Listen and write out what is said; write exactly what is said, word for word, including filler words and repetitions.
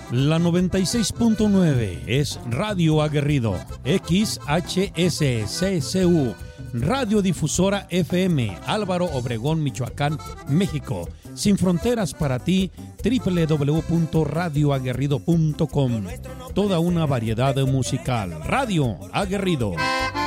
La noventa y seis punto nueve es Radio Aguerrido, X H S C C U, Radiodifusora F M, Álvaro Obregón, Michoacán, México. Sin fronteras para ti, doble u doble u doble u punto radio aguerrido punto com. Toda una variedad musical. Radio Aguerrido.